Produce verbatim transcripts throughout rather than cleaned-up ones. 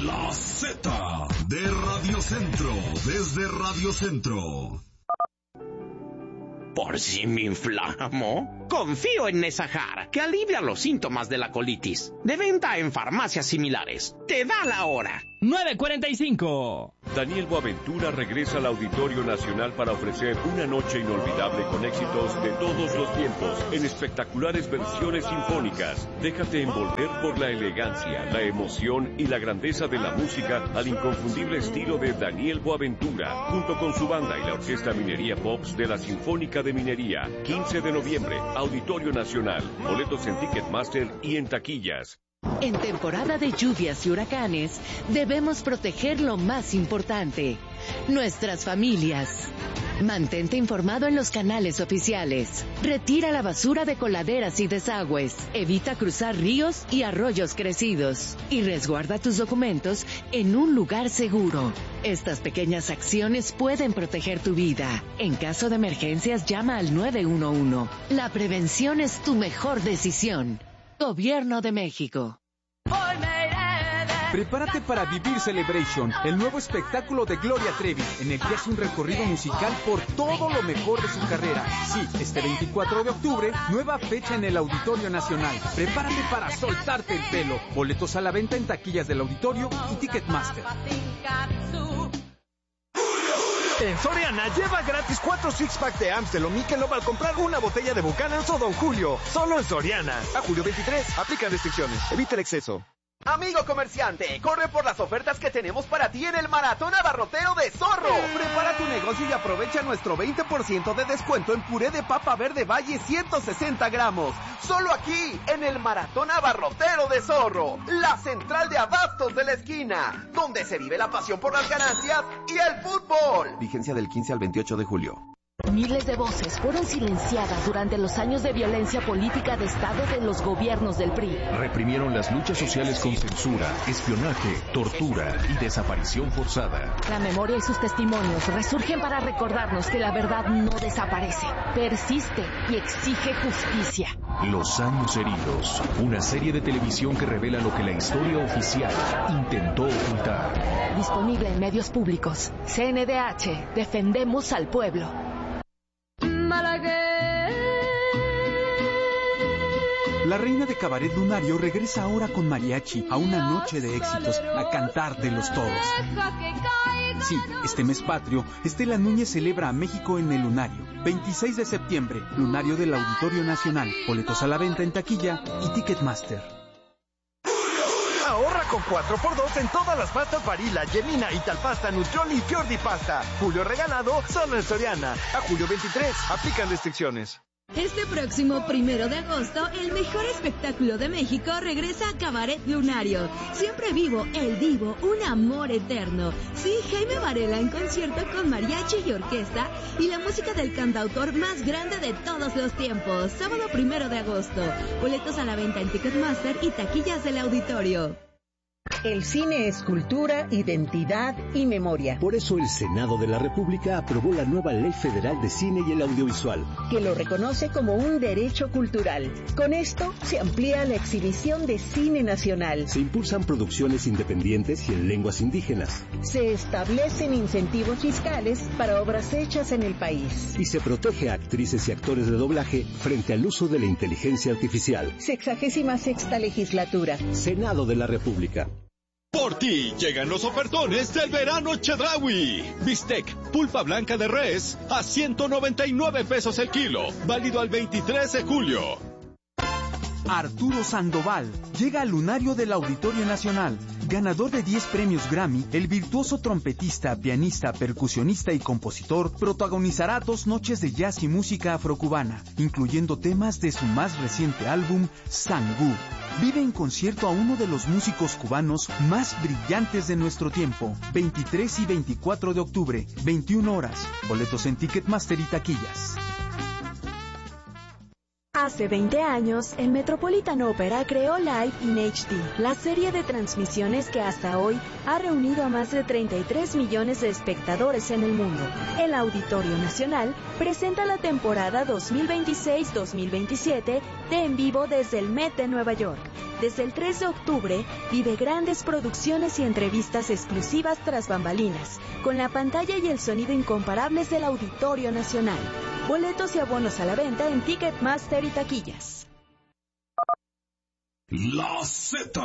La Z de Radio Centro, desde Radio Centro. ¿Por si me inflamo? Confío en Nesajar, que alivia los síntomas de la colitis. De venta en farmacias similares. Te da la hora. nueve cuarenta y cinco. Daniel Boaventura regresa al Auditorio Nacional para ofrecer una noche inolvidable con éxitos de todos los tiempos, en espectaculares versiones sinfónicas. Déjate envolver por la elegancia, la emoción y la grandeza de la música al inconfundible estilo de Daniel Boaventura, junto con su banda y la Orquesta Minería Pops de la Sinfónica de Minería. quince de noviembre, Auditorio Nacional. Boletos en Ticketmaster y en taquillas. En temporada de lluvias y huracanes, debemos proteger lo más importante, nuestras familias. Mantente informado en los canales oficiales. Retira la basura de coladeras y desagües. Evita cruzar ríos y arroyos crecidos. Y resguarda tus documentos en un lugar seguro. Estas pequeñas acciones pueden proteger tu vida. En caso de emergencias, llama al nueve uno uno. La prevención es tu mejor decisión. Gobierno de México. Prepárate para Vivir Celebration, el nuevo espectáculo de Gloria Trevi, en el que hace un recorrido musical por todo lo mejor de su carrera. Sí, este veinticuatro de octubre, nueva fecha en el Auditorio Nacional. Prepárate para soltarte el pelo. Boletos a la venta en taquillas del Auditorio y Ticketmaster. En Soriana, lleva gratis cuatro six-pack de Amstel o Michelob al comprar una botella de Buchanan's o Don Julio. Solo en Soriana. A julio veintitrés, aplican restricciones. Evita el exceso. Amigo comerciante, corre por las ofertas que tenemos para ti en el Maratón Abarrotero de Zorro. Prepara tu negocio y aprovecha nuestro veinte por ciento de descuento en puré de papa verde Valle ciento sesenta gramos. Solo aquí, en el Maratón Abarrotero de Zorro, la central de abastos de la esquina, donde se vive la pasión por las ganancias y el fútbol. Vigencia del quince al veintiocho de julio. Miles de voces fueron silenciadas durante los años de violencia política de Estado de los gobiernos del P R I. Reprimieron las luchas sociales con censura, espionaje, tortura y desaparición forzada. La memoria y sus testimonios resurgen para recordarnos que la verdad no desaparece, persiste y exige justicia. Los años heridos, una serie de televisión que revela lo que la historia oficial intentó ocultar. Disponible en medios públicos. C N D H, defendemos al pueblo. La reina de Cabaret Lunario regresa ahora con mariachi a una noche de éxitos, a cantar de los todos. Sí, este mes patrio, Estela Núñez celebra a México en el Lunario. veintiséis de septiembre, Lunario del Auditorio Nacional. Boletos a la venta en taquilla y Ticketmaster. Ahorra con cuatro por dos en todas las pastas Barilla, Gemina, Italpasta, Nutrioli y Fiordi Pasta. Julio regalado solo en Soriana. A julio veintitrés, aplican restricciones. Este próximo primero de agosto, el mejor espectáculo de México regresa a Cabaret Lunario. Siempre vivo, el divo, un amor eterno. Sí, Jaime Varela en concierto con mariachi y orquesta y la música del cantautor más grande de todos los tiempos. Sábado primero de agosto. Boletos a la venta en Ticketmaster y taquillas del Auditorio. El cine es cultura, identidad y memoria. Por eso el Senado de la República aprobó la nueva Ley Federal de Cine y el Audiovisual, que lo reconoce como un derecho cultural. Con esto se amplía la exhibición de cine nacional. Se impulsan producciones independientes y en lenguas indígenas. Se establecen incentivos fiscales para obras hechas en el país. Y se protege a actrices y actores de doblaje frente al uso de la inteligencia artificial. Sexagésima sexta legislatura. Senado de la República. Por ti llegan los ofertones del verano Chedraui. Bistec, pulpa blanca de res, a ciento noventa y nueve pesos el kilo. Válido al veintitrés de julio. Arturo Sandoval llega al Lunario del Auditorio Nacional. Ganador de diez premios Grammy, el virtuoso trompetista, pianista, percusionista y compositor protagonizará dos noches de jazz y música afrocubana, incluyendo temas de su más reciente álbum, Sangú. Vive en concierto a uno de los músicos cubanos más brillantes de nuestro tiempo. veintitrés y veinticuatro de octubre, veintiuna horas. Boletos en Ticketmaster y taquillas. Hace veinte años, el Metropolitan Opera creó Live in H D, la serie de transmisiones que hasta hoy ha reunido a más de treinta y tres millones de espectadores en el mundo. El Auditorio Nacional presenta la temporada dos mil veintiséis dos mil veintisiete de En Vivo desde el Met de Nueva York. Desde el tres de octubre, vive grandes producciones y entrevistas exclusivas tras bambalinas, con la pantalla y el sonido incomparables del Auditorio Nacional. Boletos y abonos a la venta en Ticketmaster y taquillas. La Z.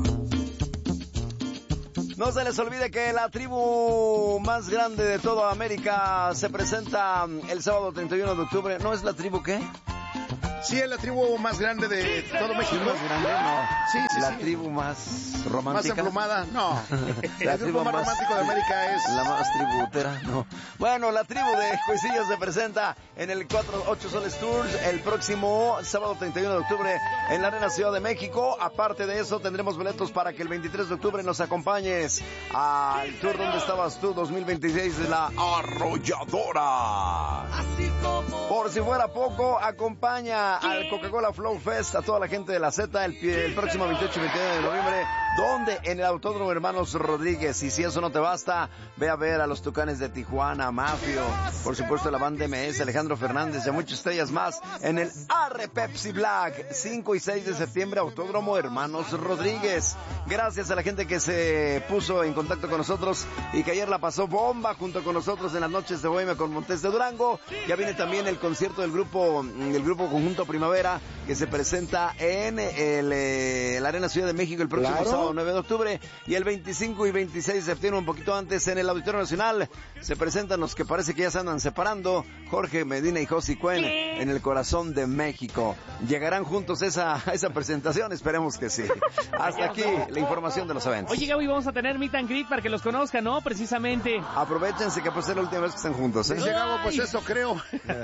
No se les olvide que la tribu más grande de toda América se presenta el sábado treinta y uno de octubre. ¿No es la tribu qué? Sí, es la tribu más grande de sí, todo México. ¿Más grande? No. Sí, sí, ¿La sí. tribu más romántica? ¿Más emplumada? No. La el grupo más, más romántico de América es... ¿La más tributera? No. Bueno, la tribu de Juicillo se presenta en el cuatro ocho Soles Tours el próximo sábado treinta y uno de octubre en la Arena Ciudad de México. Aparte de eso, tendremos boletos para que el veintitrés de octubre nos acompañes al Tour Donde Estabas Tú dos mil veintiséis de la Arrolladora. Por si fuera poco, acompaña al Coca-Cola Flow Fest a toda la gente de la Z el, el próximo veintiocho y veintinueve de noviembre, donde en el Autódromo Hermanos Rodríguez. Y si eso no te basta, ve a ver a los Tucanes de Tijuana, Mafio, por supuesto la banda M S, Alejandro Fernández y a muchas estrellas más en el Arre Pepsi Black, cinco y seis de septiembre, Autódromo Hermanos Rodríguez. Gracias a la gente que se puso en contacto con nosotros y que ayer la pasó bomba junto con nosotros en las noches de Bohemia con Montes de Durango. Ya viene también el concierto del grupo, del grupo Conjunto Primavera, que se presenta en el, eh, la Arena Ciudad de México el próximo ¿Claro? sábado nueve de octubre, y el veinticinco y veintiséis de septiembre, un poquito antes, en el Auditorio Nacional, se presentan los que parece que ya se andan separando, Jorge Medina y Josi Cuen, en el corazón de México. ¿Llegarán juntos esa, a esa presentación? Esperemos que sí. Hasta aquí la información de los eventos. Oye, Gaby, vamos a tener meet and greet para que los conozcan, ¿no? Precisamente. Aprovechense que pues es la última vez que están juntos, ¿eh? Dice Gabo, pues eso creo.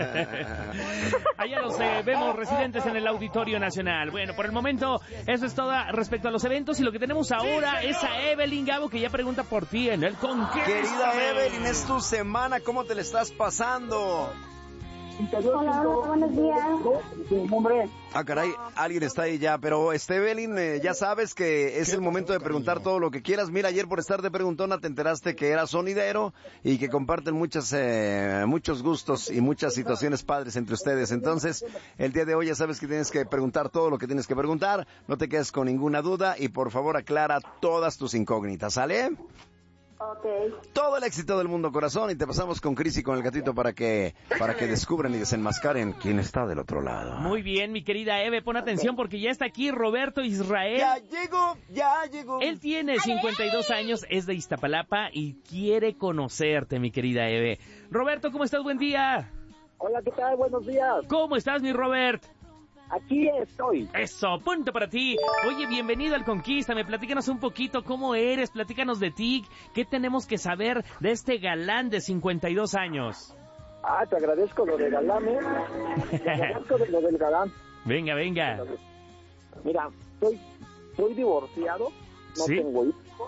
Allá los eh, vemos residentes en el Auditorio Nacional. Bueno, por el momento, eso es todo respecto a los eventos, y lo que tenemos ahora es a Evelyn, Gabo, que ya pregunta por ti en el Conquista. Querida Evelyn, es tu semana, ¿cómo te la estás pasando? Hola, hola, buenos días. Ah, caray, alguien está ahí ya, pero este, Evelyn, eh, ya sabes que es el momento de preguntar todo lo que quieras. Mira, ayer por estar de preguntona te enteraste que eras sonidero y que comparten muchas, eh, muchos gustos y muchas situaciones padres entre ustedes. Entonces, el día de hoy ya sabes que tienes que preguntar todo lo que tienes que preguntar, no te quedes con ninguna duda y por favor aclara todas tus incógnitas, ¿sale? Okay. Todo el éxito del mundo, corazón, y te pasamos con Cris y con el gatito para que para que descubran y desenmascaren quién está del otro lado. Muy bien, mi querida Eve, pon atención porque ya está aquí Roberto Israel. Ya llegó, ya llegó. Él tiene cincuenta y dos años, es de Iztapalapa y quiere conocerte, mi querida Eve. Roberto, ¿cómo estás? Buen día. Hola, ¿qué tal? Buenos días. ¿Cómo estás, mi Robert? Aquí estoy. Eso, punto para ti. Oye, bienvenido al Conquístame. Platícanos un poquito cómo eres, platícanos de ti. ¿Qué tenemos que saber de este galán de cincuenta y dos años? Ah, te agradezco lo de galán, ¿eh? Te agradezco de lo del galán. Venga, venga. Mira, soy, soy divorciado, no ¿Sí? tengo hijos.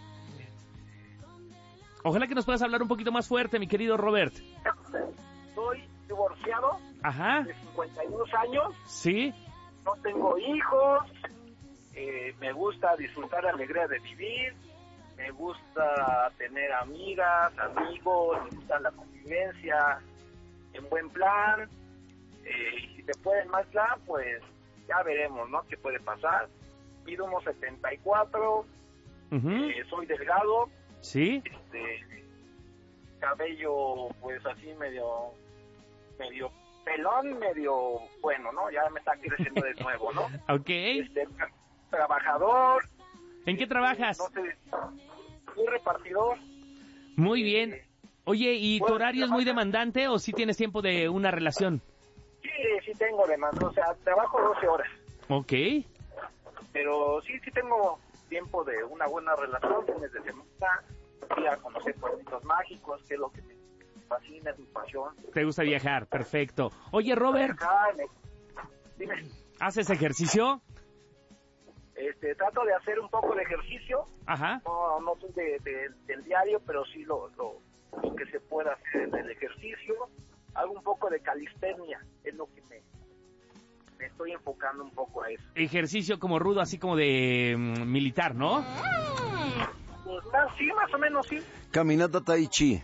Ojalá que nos puedas hablar un poquito más fuerte, mi querido Robert. Soy divorciado. Ajá. De cincuenta y dos años. Sí. No tengo hijos. Eh, me gusta disfrutar la alegría de vivir. Me gusta tener amigas, amigos. Me gusta la convivencia en buen plan. Eh, y si te pueden más plan, pues ya veremos, ¿no? ¿Qué puede pasar? Mido unos setenta y cuatro. Uh-huh. eh, soy delgado. Sí. Este, cabello, pues así medio, medio pelón, medio bueno, ¿no? Ya me está creciendo de nuevo, ¿no? Ok. Este, trabajador. ¿En qué trabajas? No sé, soy repartidor. Muy bien. Oye, ¿y tu horario es muy demandante o sí tienes tiempo de una relación? Sí, sí tengo demanda, o sea, trabajo doce horas. Ok. Pero sí, sí tengo tiempo de una buena relación, fines de semana, ir a conocer pueblitos mágicos, que es lo que me fascina, es mi pasión. ¿Te gusta viajar? Perfecto. Oye, Robert, Dime. ¿haces ejercicio? Este, trato de hacer un poco de ejercicio. Ajá. No, no soy de, de, del diario, pero sí lo, lo, lo que se pueda hacer en el ejercicio. Hago un poco de calistenia, es lo que me, me estoy enfocando un poco a eso. Ejercicio como rudo, así como de mm, militar, ¿no? Pues, más, sí, más o menos, sí. Caminata tai chi.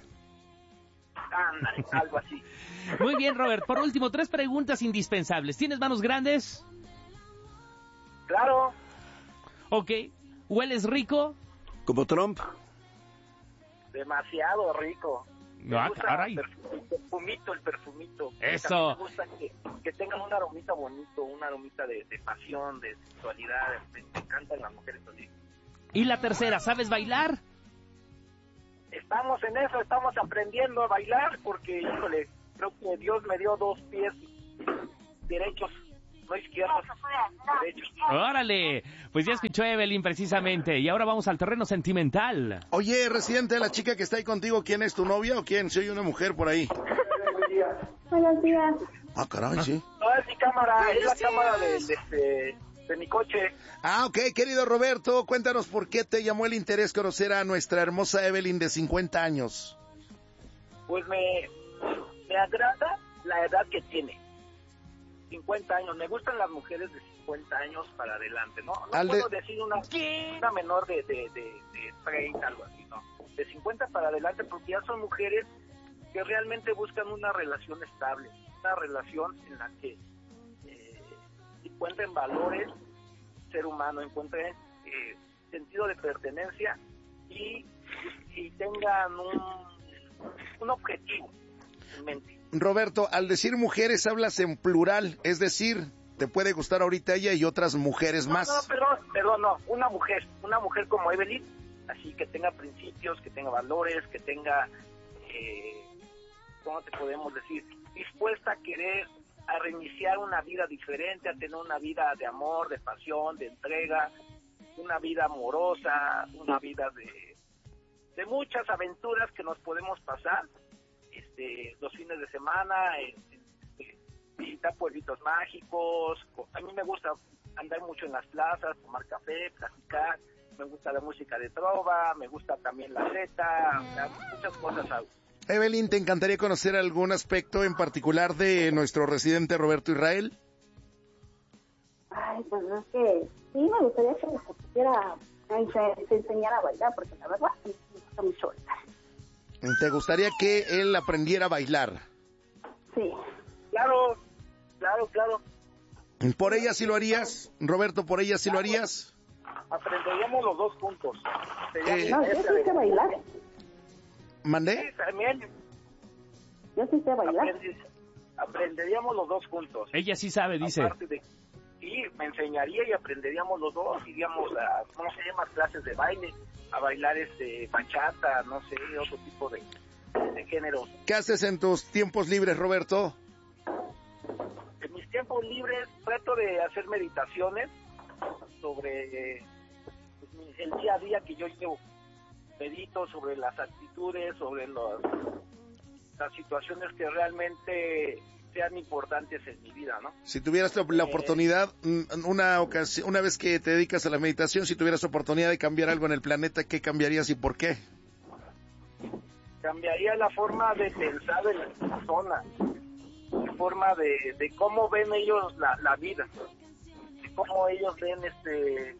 Ándale, algo así. Muy bien, Robert. Por último, tres preguntas indispensables. ¿Tienes manos grandes? Claro. Ok. ¿Hueles rico? ¿Como Trump? Demasiado rico. Me Ah, gusta caray. el perfu- el perfumito, el perfumito. Eso. También me gusta que, que tengan un aromita bonito, un aromita de, de pasión, de sexualidad. Me, me encantan las mujeres así. Y la tercera, ¿sabes bailar? Estamos en eso, estamos aprendiendo a bailar porque, híjole, creo que Dios me dio dos pies derechos, no izquierdos, derechos. ¡Órale! Pues ya escuchó Evelyn precisamente. Y ahora vamos al terreno sentimental. Oye, residente, la chica que está ahí contigo, ¿quién es tu novia o quién? Soy una mujer por ahí. Buenos días. Ah, caray, sí. No, es mi cámara, es la cámara de, de, de, de mi coche. Ah, ok, querido Roberto, cuéntanos por qué te llamó el interés conocer a nuestra hermosa Evelyn de cincuenta años. Pues me, me agrada la edad que tiene. cincuenta años. Me gustan las mujeres de cincuenta años para adelante, ¿no? No Al puedo de- decir una, una menor de, de, de, de treinta, algo así, ¿no? De cincuenta para adelante, porque ya son mujeres que realmente buscan una relación estable, una relación en la que eh, encuentren valores, ser humano, encuentren eh, sentido de pertenencia y, y tengan un, un objetivo en mente. Roberto, al decir mujeres hablas en plural, es decir, te puede gustar ahorita ella y otras mujeres No, más. no, perdón, perdón, no, una mujer, una mujer como Evelyn, así que tenga principios, que tenga valores, que tenga, eh, ¿cómo te podemos decir? Dispuesta a querer, a reiniciar una vida diferente, a tener una vida de amor, de pasión, de entrega, una vida amorosa, una vida de, de muchas aventuras que nos podemos pasar, este, los fines de semana, en, en, este, visitar pueblitos mágicos. A mí me gusta andar mucho en las plazas, tomar café, platicar. Me gusta la música de trova, me gusta también la zeta, o sea, muchas cosas hago. Evelyn, ¿te encantaría conocer algún aspecto en particular de nuestro residente Roberto Israel? Ay, pues es que sí me gustaría que se pusiera, ay, se, se enseñara a bailar, porque la verdad me gusta mucho bailar. ¿Te gustaría que él aprendiera a bailar? Sí. Claro, claro, claro. ¿Por ella sí lo harías? Roberto, ¿por ella sí lo harías? Aprenderíamos los dos juntos. Sería Eh, mi No, yo maestra sí de- sé bailar. ¿Mandé? Sí, también. Yo sí sé bailar. Aprendi- aprenderíamos los dos juntos. Ella sí sabe, dice. Aparte de, sí, me enseñaría y aprenderíamos los dos, iríamos a, ¿cómo se llama? Clases de baile, a bailar este bachata, no sé, otro tipo de, de géneros. ¿Qué haces en tus tiempos libres, Roberto? En mis tiempos libres trato de hacer meditaciones sobre eh, pues, mi- el día a día que yo llevo. Medito sobre las actitudes, sobre los, las situaciones que realmente sean importantes en mi vida, ¿no? Si tuvieras la la oportunidad, mm, una ocasión, una vez que te dedicas a la meditación, si tuvieras oportunidad de cambiar algo en el planeta, ¿qué cambiarías y por qué? Cambiaría la forma de pensar de las personas, la forma de, de cómo ven ellos la, la vida, de cómo ellos ven este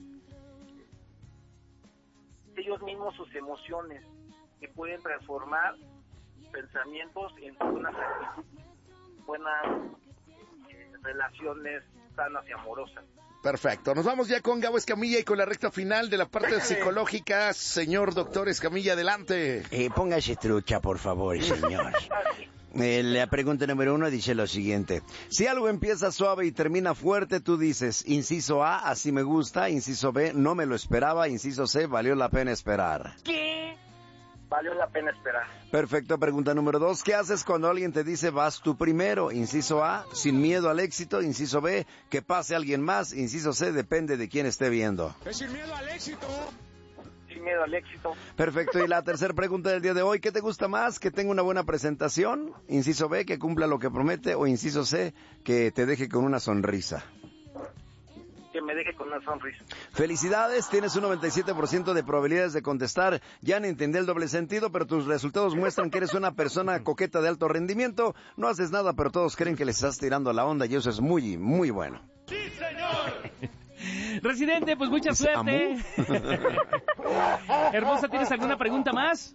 ellos mismos sus emociones, que pueden transformar pensamientos en buenas actitudes, buenas eh, relaciones sanas y amorosas. Perfecto. Nos vamos ya con Gabo Escamilla y con la recta final de la parte psicológica. Señor doctor Escamilla, adelante. Eh, póngase trucha, por favor, señor. Eh, la pregunta número uno dice lo siguiente. Si algo empieza suave y termina fuerte, tú dices, inciso A, así me gusta, inciso B, no me lo esperaba, inciso C, valió la pena esperar. ¿Qué? Valió la pena esperar. Perfecto, pregunta número dos, ¿qué haces cuando alguien te dice vas tú primero? Inciso A, sin miedo al éxito, inciso B, que pase alguien más, inciso C, depende de quién esté viendo. Es sin miedo al éxito. Sin miedo al éxito. Perfecto, y la tercera pregunta del día de hoy, ¿qué te gusta más? ¿Que tenga una buena presentación? Inciso B, que cumpla lo que promete, o inciso C, que te deje con una sonrisa. Que me deje con una sonrisa. Felicidades, tienes un noventa y siete por ciento de probabilidades de contestar. Ya no entendí el doble sentido, pero tus resultados muestran que eres una persona coqueta de alto rendimiento. No haces nada, pero todos creen que les estás tirando la onda y eso es muy, muy bueno. ¡Sí, señor! Residente, pues mucha suerte. Hermosa, ¿tienes alguna pregunta más?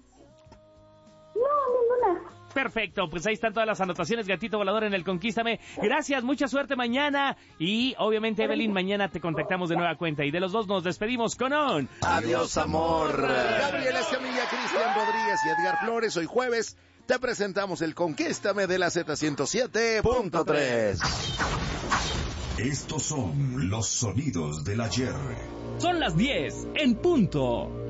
No, ninguna. Perfecto, pues ahí están todas las anotaciones, Gatito Volador en el Conquístame. Gracias, mucha suerte mañana. Y obviamente, Evelyn, mañana te contactamos de nueva cuenta. Y de los dos nos despedimos con un... ¡Adiós, amor! Gabriela Escamilla, Cristian Rodríguez y Edgar Flores, hoy jueves te presentamos el Conquístame de la Z ciento siete punto tres. Estos son los sonidos del ayer. Son las diez en punto.